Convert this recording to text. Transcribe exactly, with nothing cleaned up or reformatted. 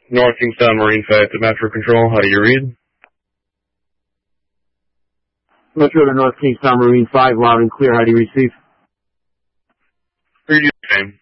North Kingstown Marine five to Metro Control. How do you read? Metro to North Kingstown Marine five, loud and clear. How do you receive? Read you the same.